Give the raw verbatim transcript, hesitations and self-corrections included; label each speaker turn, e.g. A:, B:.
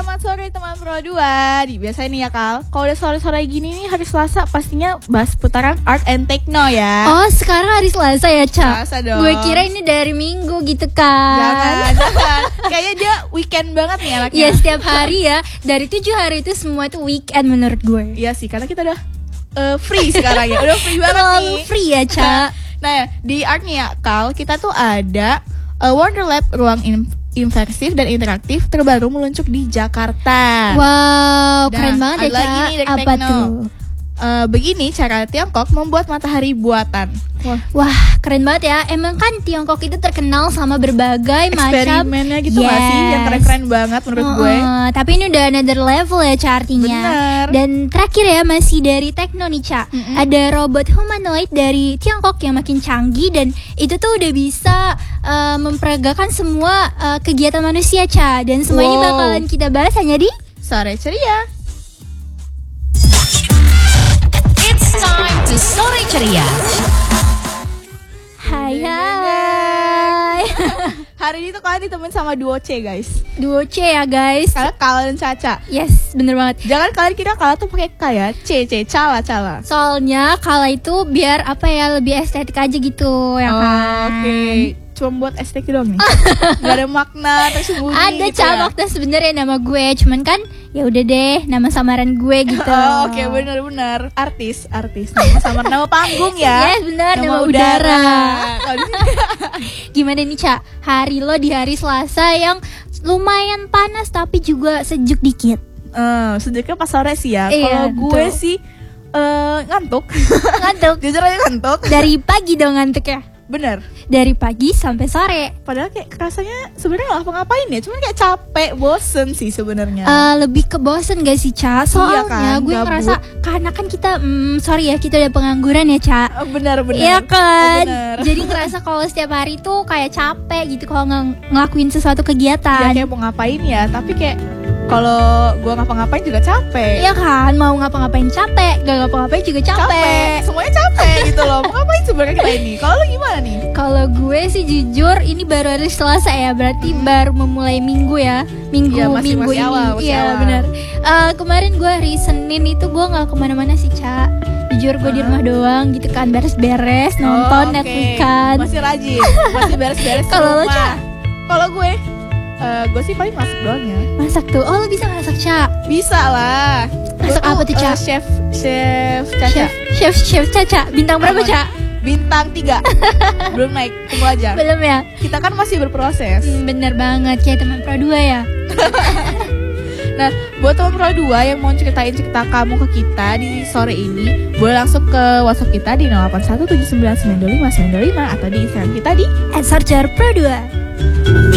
A: Selamat sore teman Pro dua. Di biasa ini ya Kal, kalau udah sore-sore gini nih hari Selasa pastinya bahas putaran art and techno ya.
B: Oh sekarang hari Selasa ya Ca?
A: Selasa dong.
B: Gue kira ini dari Minggu gitu kan.
A: Jangan, jangan. Kayaknya dia weekend banget nih anaknya.
B: Ya setiap hari ya. Dari tujuh hari itu semua itu weekend menurut gue.
A: Iya sih, karena kita udah uh, free sekarang ya. Udah free banget
B: Terlalu
A: nih.
B: free ya Ca.
A: Nah di art nih ya Kal, kita tuh ada uh, Wonderlab, ruang in- imersif dan interaktif terbaru meluncur di Jakarta.
B: Wow,
A: Nah,
B: keren banget ya
A: ada lagi
B: Ca.
A: nih dari
B: Apa
A: Tekno.
B: tuh?
A: Uh, begini cara Tiongkok membuat matahari buatan. Wah,
B: Wah keren banget ya. Emang kan Tiongkok itu terkenal sama berbagai macam
A: eksperimennya gitu nggak sih? Yang
B: Yes.
A: keren-keren banget menurut
B: Uh-uh,
A: gue.
B: Tapi ini udah another level ya Ca artinya.
A: Bener.
B: Dan terakhir ya masih dari Tekno nih Ca.
A: Mm-mm.
B: Ada robot humanoid dari Tiongkok yang makin canggih. Dan itu tuh udah bisa uh, memperagakan semua uh, kegiatan manusia Ca. Dan semua ini
A: Wow.
B: bakalan kita bahas hanya di
A: Sore ceria.
C: It's time to Sore Ceria.
B: Hai hai.
A: Hari ini tuh kalian ditemenin sama duo C guys.
B: Duo C ya guys.
A: Kalian Kala dan Caca.
B: Yes bener banget.
A: Jangan kalian kira Kala tuh pakai K ya. C C Cala Cala.
B: Soalnya kala itu biar apa ya lebih estetik aja gitu ya
A: Oh,
B: kan.
A: Oke. Cuma buat estetik doang nih. Gak ada makna tersembunyi.
B: Ada
A: gitu ya?
B: cabak sebenarnya nama gue, cuman kan ya udah deh nama samaran gue gitu.
A: Oh, oke benar-benar artis, artis. Nama sama nama panggung ya.
B: Yes benar nama, udara.
A: Kalau di sini
B: Gimana nih Ca? Hari lo di hari Selasa yang lumayan panas tapi juga sejuk dikit.
A: Eh, sejujurnya pas sore sih ya.
B: Iya,
A: Kalau gue
B: betul.
A: sih eh, ngantuk.
B: Ngantuk.
A: Jujur aja ngantuk.
B: Dari pagi dong ngantuk ya.
A: Bener.
B: Dari pagi sampai sore.
A: Padahal kayak rasanya sebenarnya nggak apa-ngapain ya. Cuman kayak capek, bosen sih sebenarnya.
B: Eh, lebih ke bosen gak sih Ca? Soalnya
A: kan,
B: gue
A: gabut.
B: ngerasa karena kan kita mm, sorry ya kita udah pengangguran ya Ca.
A: Eh, Bener-bener.
B: Iya kan,
A: Oh, bener.
B: jadi ngerasa kalau setiap hari tuh kayak capek gitu kalau ng- ngelakuin sesuatu
A: Ya
B: kegiatan.
A: kayak mau ngapain ya. Tapi kayak kalau gue ngapa-ngapain juga capek.
B: Iya kan, mau ngapa-ngapain capek, gak ngapa-ngapain juga capek.
A: Semuanya capek gitu loh. Mau ngapain sebenarnya kita ini? Kalau lu gimana nih?
B: Kalau gue sih jujur ini baru hari Selasa ya, berarti baru memulai minggu ya, minggu
A: Iya, masih-
B: minggu
A: masih
B: ini.
A: awal, masih
B: Iya
A: awal.
B: benar. Eh, kemarin gue hari Senin itu gue nggak kemana-mana sih Ca. Jujur gue di
A: Ah.
B: rumah doang gitu kan, beres-beres, nonton
A: Oh, oke.
B: Netflix kan.
A: Masih rajin. Masih beres-beres.
B: Kalau lo,
A: rumah.
B: Ca?
A: Kalau gue eh, gue sih paling masak doang ya.
B: Masak tuh, oh lo bisa masak Ca?
A: Bisa lah.
B: Masak
A: Gue
B: apa tuh, Ca?
A: eh, chef chef Caca.
B: Chef, chef, chef Caca, bintang berapa
A: Namanya.
B: Ca?
A: Bintang tiga. Belum naik, tunggu aja.
B: Belum ya?
A: Kita kan masih berproses.
B: Hmm, bener banget, kayak teman Pro dua ya.
A: Nah, buat teman Pro dua yang mau ceritain cerita kamu ke kita di sore ini, boleh langsung ke WhatsApp kita di nol delapan satu tujuh sembilan sembilan dua lima sembilan dua lima atau di Instagram kita di
B: At Searcher Pro dua.